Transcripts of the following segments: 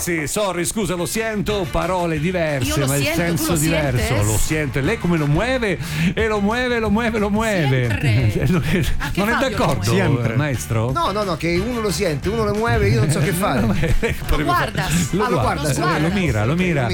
ragazzi, sorry, scusa, lo sento, parole diverse, ma il sento, senso diverso. Lo sento, e lei come lo muove? E lo muove. Non è d'accordo, maestro? No, che uno lo sente, uno lo muove, io non so che fare. Lo guarda. Lo mira. Lo mira.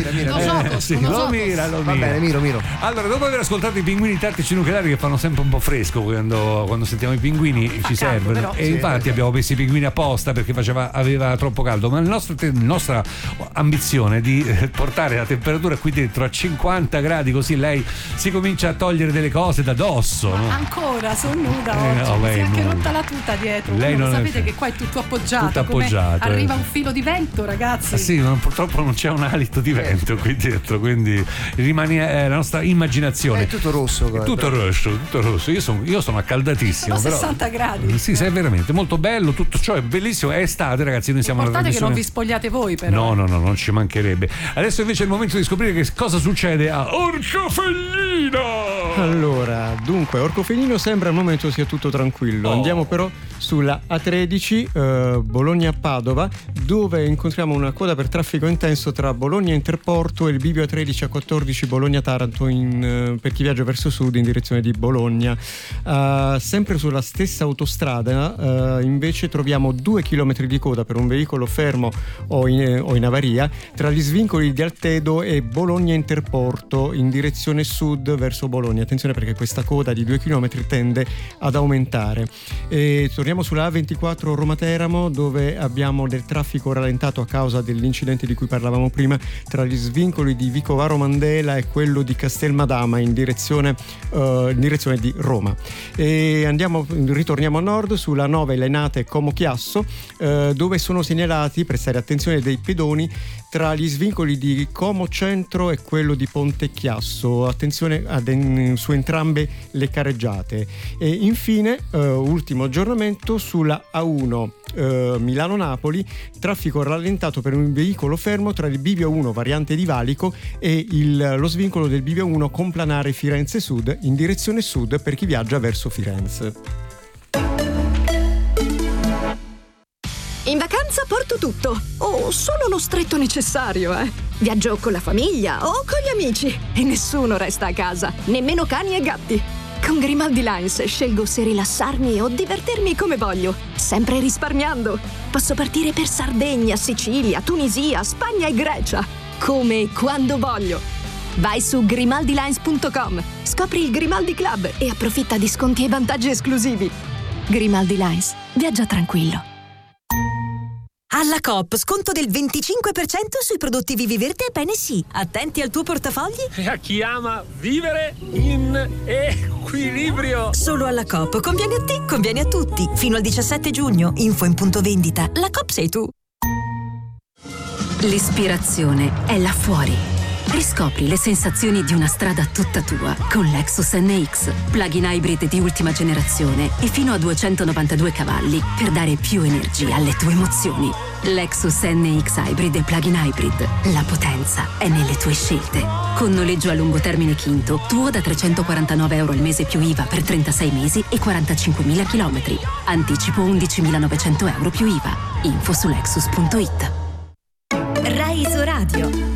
Va bene, miro. Allora, dopo aver ascoltato i pinguini tattici nucleari, che fanno sempre un po' fresco quando sentiamo i pinguini, ci servono. Però. E infatti abbiamo messo i pinguini apposta perché aveva troppo caldo. Ma la nostra ambizione è di portare la temperatura qui dentro a 50 gradi, così lei si comincia a togliere delle cose da dosso. Ma no? ancora sono nuda oggi. Si è anche rotta la tuta dietro. Lei non sapete che qua è tutto appoggiato. Tutto appoggiato. Arriva un filo di vento, ragazzi. Sì, ma purtroppo non c'è un alito di vento qui dentro, quindi rimane la nostra immaginazione. È tutto rosso. Tutto rosso. Io sono accaldatissimo. Sono però, 60 gradi. Sì, è veramente molto bello, tutto ciò è bellissimo. È estate, ragazzi, noi siamo alla trasmissione. Che non vi spogliate voi, però. No, non ci mancherebbe. Adesso invece è il momento di scoprire che cosa succede a Orcofelino. Allora, dunque, Orcofelino sembra al momento sia tutto tranquillo. Andiamo però sulla A13 Bologna-Padova, dove incontriamo una coda per traffico intenso tra Bologna Interporto e il bivio A13 A14 Bologna-Taranto per chi viaggia verso sud in direzione di Bologna. Sempre sulla stessa autostrada invece troviamo 2 chilometri di coda per un veicolo fermo o in avaria tra gli svincoli di Altedo e Bologna Interporto in direzione sud verso Bologna. Attenzione perché questa coda di 2 chilometri tende ad aumentare. E torniamo sulla A24 Roma-Teramo, dove abbiamo del traffico rallentato a causa dell'incidente di cui parlavamo prima tra gli svincoli di Vicovaro Mandela e quello di Castelmadama in direzione di Roma. E ritorniamo a nord sulla 9 Lenate Como Chiasso, dove sono segnalati, prestare attenzione, dei pedoni tra gli svincoli di Como Centro e quello di Ponte Chiasso. Attenzione su entrambe le careggiate. E infine ultimo aggiornamento sulla A1 Milano-Napoli, traffico rallentato per un veicolo fermo tra il bivio 1 variante di Valico e lo svincolo del bivio 1 Complanare Firenze Sud in direzione sud per chi viaggia verso Firenze. In vacanza porto tutto, solo lo stretto necessario, Viaggio con la famiglia o con gli amici e nessuno resta a casa, nemmeno cani e gatti. Con Grimaldi Lines scelgo se rilassarmi o divertirmi come voglio, sempre risparmiando. Posso partire per Sardegna, Sicilia, Tunisia, Spagna e Grecia, come e quando voglio. Vai su grimaldilines.com, scopri il Grimaldi Club e approfitta di sconti e vantaggi esclusivi. Grimaldi Lines, viaggia tranquillo. Alla Coop, sconto del 25% sui prodotti Viviverde e PNC. Attenti al tuo portafogli. E a chi ama vivere in equilibrio. Solo alla Coop. Conviene a te, conviene a tutti. Fino al 17 giugno. Info in punto vendita. La Coop sei tu. L'ispirazione è là fuori. Riscopri le sensazioni di una strada tutta tua con Lexus NX, plug-in hybrid di ultima generazione e fino a 292 cavalli per dare più energia alle tue emozioni. Lexus NX Hybrid e plug-in hybrid. La potenza è nelle tue scelte. Con noleggio a lungo termine Quinto, tuo da €349 al mese più IVA per 36 mesi e 45.000 chilometri. Anticipo €11.900 più IVA. Info su lexus.it. Rai Isoradio.